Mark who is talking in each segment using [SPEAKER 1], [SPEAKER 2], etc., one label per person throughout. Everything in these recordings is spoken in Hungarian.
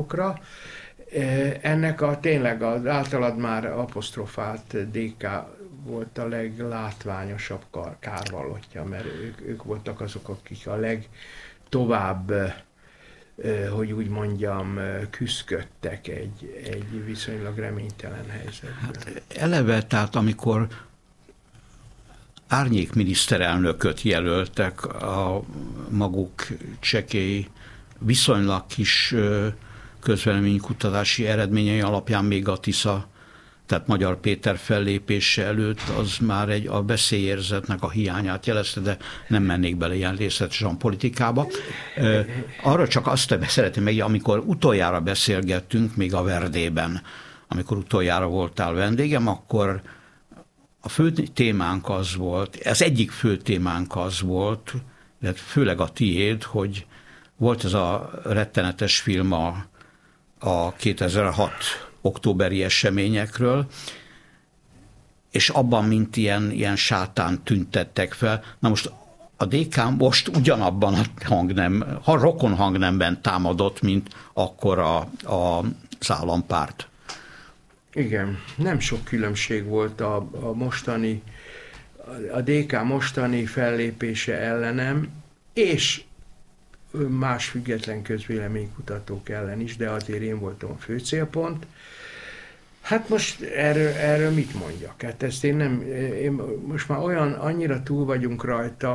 [SPEAKER 1] kutatásokra. Ennek tényleg az általad már apostrofált DK volt a leglátványosabb kárvallottja, mert ők voltak azok, akik a legtovább, hogy úgy mondjam, küszködtek egy viszonylag reménytelen helyzetben.
[SPEAKER 2] Hát eleve, tehát amikor árnyék miniszterelnököt jelöltek a maguk csekély, viszonylag kis közvéleménykutatási eredményei alapján még a Tisza, tehát Magyar Péter fellépése előtt az már a veszélyérzetnek a hiányát jelezte, de nem mennék bele ilyen részletesen politikába. Arra csak azt szeretném meg, amikor utoljára beszélgettünk, még a Verdében, amikor utoljára voltál vendégem, akkor a fő témánk az volt, az egyik fő témánk az volt, de főleg a tiéd, hogy volt ez a rettenetes film a 2006 októberi eseményekről, és abban mint ilyen sátán tüntettek fel. Na most a DK most ugyanabban a rokon hangnemben támadott, mint akkor az állampárt.
[SPEAKER 1] Igen, nem sok különbség volt a DK mostani fellépése ellenem, és más független közvéleménykutatók ellen is, de azért én voltam a fő célpont. Hát most erről mit mondjak? Hát ezt én most már annyira túl vagyunk rajta,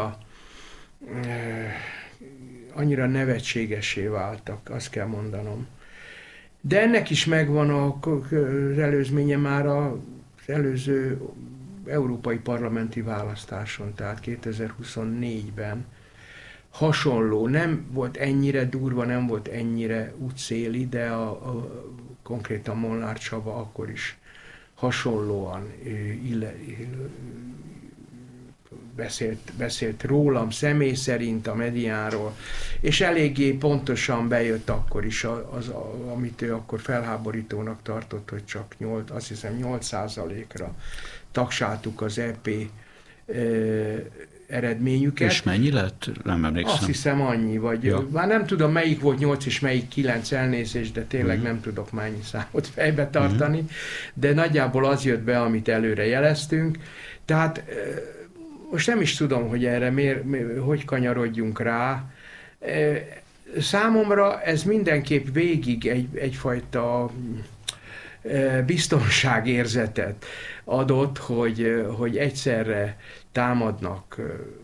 [SPEAKER 1] annyira nevetségessé váltak, azt kell mondanom. De ennek is megvan az előzménye már az előző európai parlamenti választáson, tehát 2024-ben hasonló, nem volt ennyire durva, nem volt ennyire útszéli, de konkrétan Molnár Csaba akkor is hasonlóan beszélt rólam személy szerint a mediáról, és eléggé pontosan bejött akkor is amit ő akkor felháborítónak tartott, hogy csak azt hiszem 8%-ra tagsáltuk az EP eredményüket.
[SPEAKER 2] És mennyi lett? Nem emlékszem.
[SPEAKER 1] Azt hiszem annyi, vagy már nem tudom melyik volt 8 és melyik 9, elnézést, de tényleg nem tudok mennyi számot fejbe tartani, de nagyjából az jött be, amit előre jeleztünk. Tehát most nem is tudom, hogy erre hogy kanyarodjunk rá. Számomra ez mindenképp végig egyfajta biztonságérzetet adott, hogy egyszerre támadnak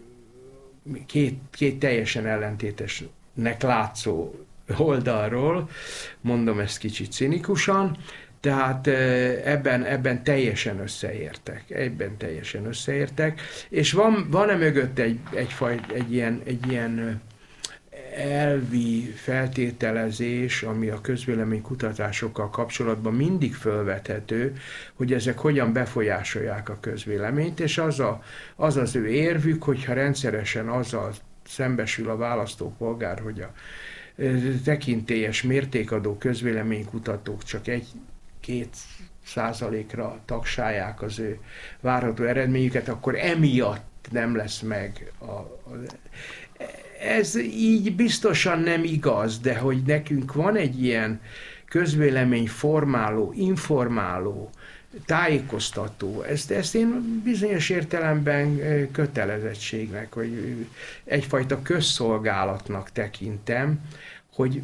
[SPEAKER 1] két teljesen ellentétesnek látszó oldalról, mondom ezt kicsit cinikusan, tehát ebben teljesen összeértek, és van-e mögött egy ilyen elvi feltételezés, ami a közvéleménykutatásokkal kapcsolatban mindig fölvethető, hogy ezek hogyan befolyásolják a közvéleményt, és az ő érvük, hogyha rendszeresen azzal szembesül a választópolgár, hogy a tekintélyes mértékadó közvéleménykutatók csak 1-2% tagsálják az ő várható eredményüket, akkor emiatt nem lesz meg ez így biztosan nem igaz, de hogy nekünk van egy ilyen közvélemény formáló, informáló, tájékoztató, ezt én bizonyos értelemben kötelezettségnek, vagy egyfajta közszolgálatnak tekintem, hogy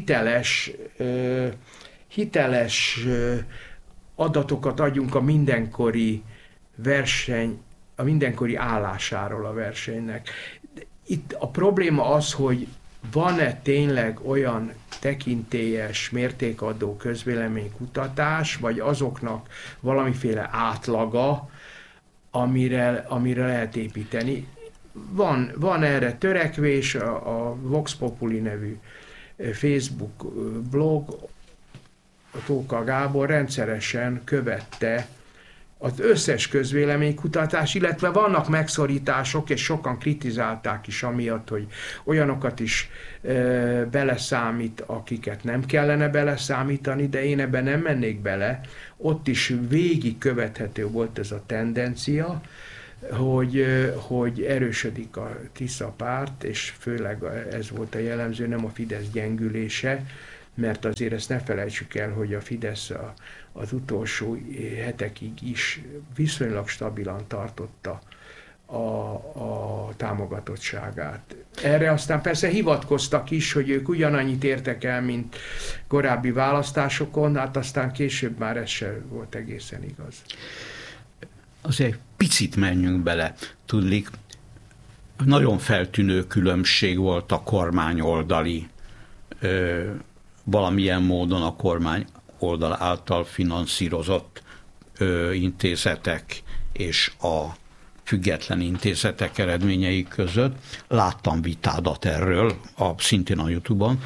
[SPEAKER 1] hiteles adatokat adjunk a mindenkori állásáról a versenynek. Itt a probléma az, hogy van-e tényleg olyan tekintélyes, mértékadó közvéleménykutatás, vagy azoknak valamiféle átlaga, amire lehet építeni. Van erre törekvés, a Vox Populi nevű Facebook blog, a Tóka Gábor rendszeresen követte az összes közvéleménykutatás, illetve vannak megszorítások, és sokan kritizálták is amiatt, hogy olyanokat is beleszámít, akiket nem kellene beleszámítani, de én ebben nem mennék bele. Ott is végig követhető volt ez a tendencia, hogy erősödik a Tisza párt, és főleg ez volt a jellemző, nem a Fidesz gyengülése, mert azért ezt ne felejtsük el, hogy a Fidesz az utolsó hetekig is viszonylag stabilan tartotta a támogatottságát. Erre aztán persze hivatkoztak is, hogy ők ugyanannyit értek el, mint korábbi választásokon, hát aztán később már ez se volt egészen igaz.
[SPEAKER 2] Azért picit menjünk bele. Tudlik, nagyon feltűnő különbség volt a kormány oldali, valamilyen módon a kormány oldal által finanszírozott intézetek és a független intézetek eredményei között. Láttam vitádat erről, szintén a YouTube-on.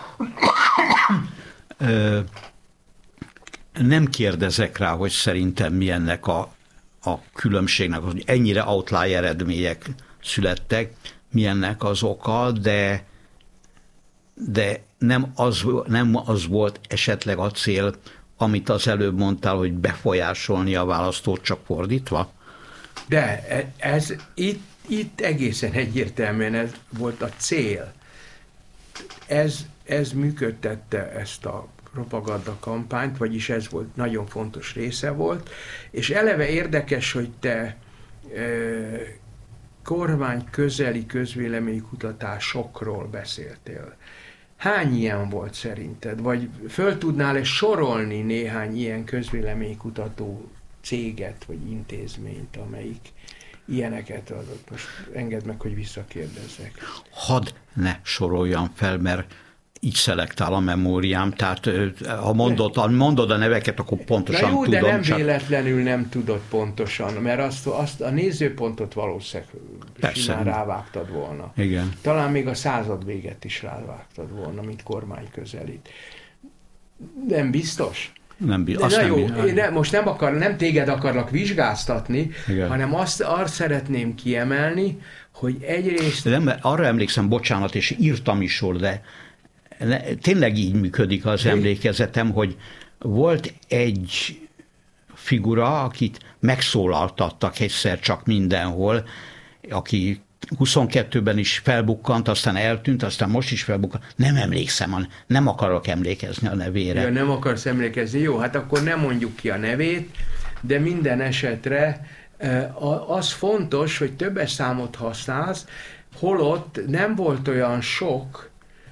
[SPEAKER 2] Nem kérdezek rá, hogy szerintem mi ennek a különbségnek, hogy ennyire outlier eredmények születtek, mi ennek az oka, de nem az volt esetleg a cél, amit az előbb mondtál, hogy befolyásolni a választót, csak fordítva?
[SPEAKER 1] De ez itt egészen egyértelműen ez volt a cél. Ez működtette ezt a propaganda kampányt, vagyis ez volt, nagyon fontos része volt, és eleve érdekes, hogy te kormány közeli közvéleménykutatásokról beszéltél. Hány ilyen volt szerinted? Vagy föl tudnál-e sorolni néhány ilyen közvéleménykutató céget, vagy intézményt, amelyik ilyeneket adott? Most engedd meg, hogy visszakérdezzek.
[SPEAKER 2] Hadd ne soroljam fel, mert így szelektál a memóriám, tehát ha mondod a neveket, akkor pontosan
[SPEAKER 1] jó,
[SPEAKER 2] tudom.
[SPEAKER 1] De nem véletlenül nem tudod pontosan, mert azt a nézőpontot valószínűleg simán rávágtad volna.
[SPEAKER 2] Igen.
[SPEAKER 1] Talán még a század véget is rávágtad volna, mint kormány közelít. Nem biztos? Most nem téged akarlak vizsgáztatni, igen, hanem azt szeretném kiemelni, hogy egyrészt...
[SPEAKER 2] Arra emlékszem, bocsánat, és írtam is róla, de tényleg így működik az emlékezetem, hogy volt egy figura, akit megszólaltattak egyszer csak mindenhol, aki 22-ben is felbukkant, aztán eltűnt, aztán most is felbukkant. Nem emlékszem, nem akarok emlékezni a nevére.
[SPEAKER 1] Ja, nem akarsz emlékezni? Jó, hát akkor nem mondjuk ki a nevét, de minden esetre az fontos, hogy többes számot használsz, holott nem volt olyan sok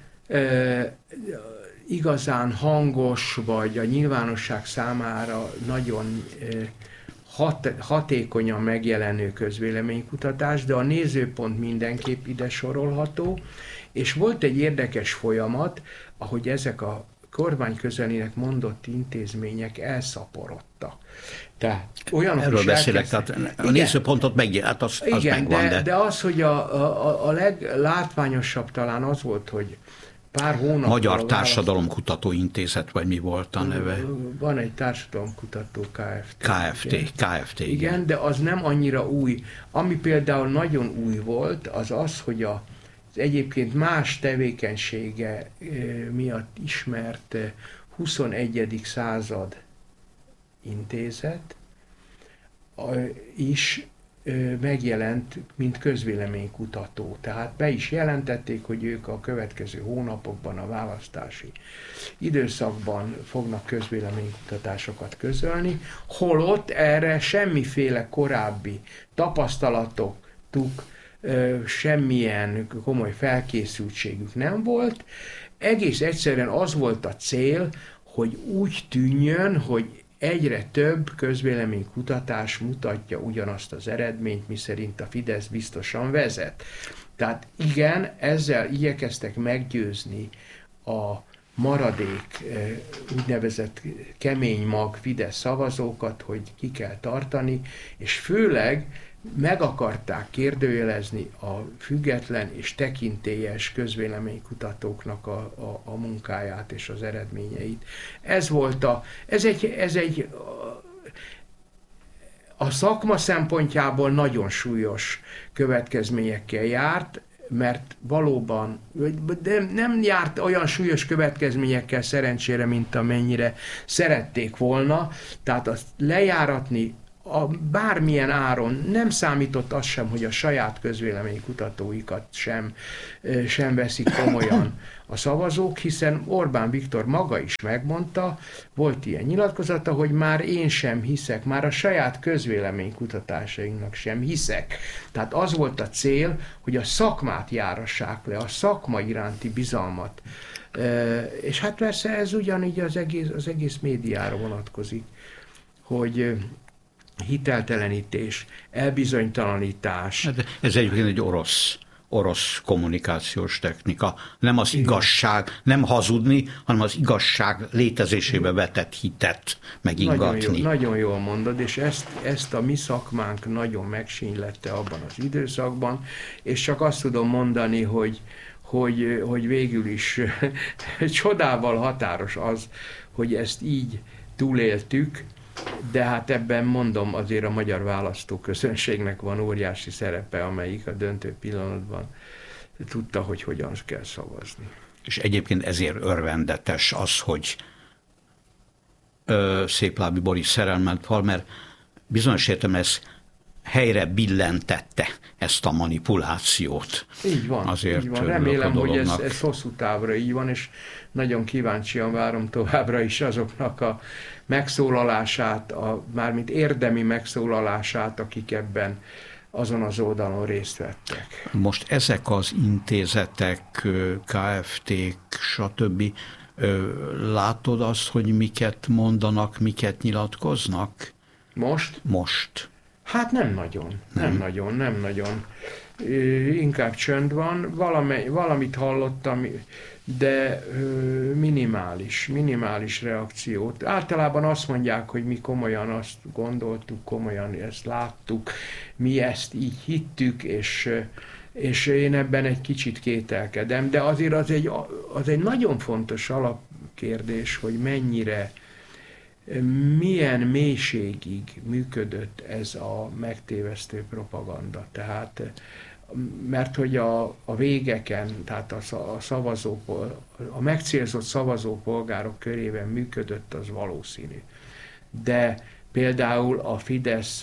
[SPEAKER 1] igazán hangos, vagy a nyilvánosság számára nagyon hatékonyan megjelenő közvéleménykutatás, de a nézőpont mindenképp ide sorolható, és volt egy érdekes folyamat, ahogy ezek a kormány közelének mondott intézmények elszaporodtak. Tehát olyanok
[SPEAKER 2] erről beszélek, tehát a nézőpontot megjelent, az megvan.
[SPEAKER 1] De az, hogy a leglátványosabb talán az volt, hogy pár hónap...
[SPEAKER 2] Magyar Társadalomkutató Intézet, vagy mi volt a neve?
[SPEAKER 1] Van egy társadalomkutató
[SPEAKER 2] KFT.
[SPEAKER 1] Igen, de az nem annyira új. Ami például nagyon új volt, az, hogy az egyébként más tevékenysége miatt ismert 21. század intézet is megjelent, mint közvéleménykutató. Tehát be is jelentették, hogy ők a következő hónapokban, a választási időszakban fognak közvéleménykutatásokat közölni, holott erre semmiféle korábbi tapasztalatuk, semmilyen komoly felkészültségük nem volt. Egész egyszerűen az volt a cél, hogy úgy tűnjön, hogy egyre több közvéleménykutatás mutatja ugyanazt az eredményt, miszerint a Fidesz biztosan vezet. Tehát igen, ezzel igyekeztek meggyőzni a maradék úgynevezett kemény mag Fidesz szavazókat, hogy ki kell tartani, és főleg meg akarták kérdőjelezni a független és tekintélyes közvéleménykutatóknak a munkáját és az eredményeit. Ez egy a szakma szempontjából nagyon súlyos következményekkel járt, mert valóban nem járt olyan súlyos következményekkel szerencsére, mint amennyire szerették volna, tehát azt lejáratni bármilyen áron nem számított az sem, hogy a saját közvéleménykutatóikat sem veszik komolyan a szavazók, hiszen Orbán Viktor maga is megmondta, volt ilyen nyilatkozata, hogy már én sem hiszek, már a saját közvéleménykutatásainknak sem hiszek. Tehát az volt a cél, hogy a szakmát járassák le, a szakma iránti bizalmat. És hát persze ez ugyanígy az egész médiára vonatkozik, hogy hiteltelenítés, elbizonytalanítás.
[SPEAKER 2] Ez egyébként egy orosz kommunikációs technika. Nem az igazság, nem hazudni, hanem az igazság létezésébe vetett hitet megingatni.
[SPEAKER 1] Nagyon jól mondod, és ezt a mi szakmánk nagyon megsínylette abban az időszakban, és csak azt tudom mondani, hogy végül is csodával határos az, hogy ezt így túléltük, de hát ebben mondom, azért a magyar választóközönségnek van óriási szerepe, amelyik a döntő pillanatban tudta, hogy hogyan kell szavazni.
[SPEAKER 2] És egyébként ezért örvendetes az, hogy Széplábi Boris szerelmet val, mert bizonyos értelemben ez helyre billentette ezt a manipulációt.
[SPEAKER 1] Így van,
[SPEAKER 2] azért
[SPEAKER 1] így van. Remélem, hogy ez hosszú távra így van, és nagyon kíváncsian várom továbbra is azoknak a megszólalását, mármint érdemi megszólalását, akik ebben azon az oldalon részt vettek.
[SPEAKER 2] Most ezek az intézetek, KFT-k, stb. Látod azt, hogy miket mondanak, miket nyilatkoznak? Most. Hát
[SPEAKER 1] nem nagyon. Inkább csönd van, valamit hallottam, de minimális reakciót. Általában azt mondják, hogy mi komolyan azt gondoltuk, komolyan ezt láttuk, mi ezt így hittük, és én ebben egy kicsit kételkedem, de azért az egy nagyon fontos alapkérdés, hogy milyen mélységig működött ez a megtévesztő propaganda. Tehát, mert hogy a végeken, tehát a megcélzott szavazópolgárok körében működött, az valószínű. De például a Fidesz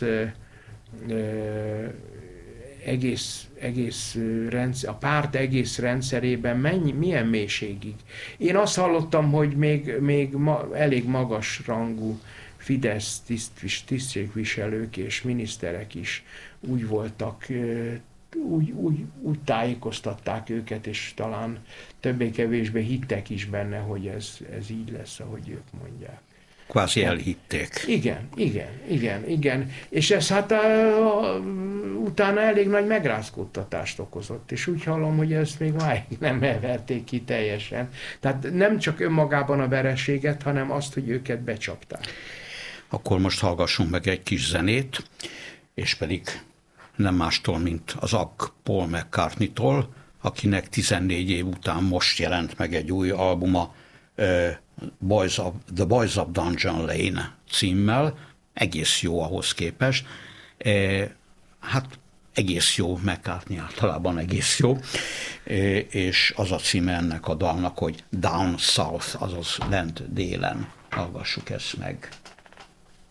[SPEAKER 1] a párt egész rendszerében milyen mélységig. Én azt hallottam, hogy még elég magas rangú Fidesz tisztségviselők és miniszterek is úgy voltak, úgy tájékoztatták őket, és talán többé-kevésbé hittek is benne, hogy ez így lesz, ahogy ők mondják.
[SPEAKER 2] Kvázi elhitték.
[SPEAKER 1] Igen. És ez hát utána elég nagy megrázkódtatást okozott, és úgy hallom, hogy ezt még máig nem elverték ki teljesen. Tehát nem csak önmagában a vereséget, hanem azt, hogy őket becsapták.
[SPEAKER 2] Akkor most hallgassunk meg egy kis zenét, és pedig nem mástól, mint az Paul McCartney-tól, akinek 14 év után most jelent meg egy új albuma, The Boys of Dungeon Lane címmel, egész jó ahhoz képest. Hát egész jó, McCartney általában egész jó, és az a címe ennek a dalnak, hogy Down South, azaz lent délen. Hallgassuk ezt meg.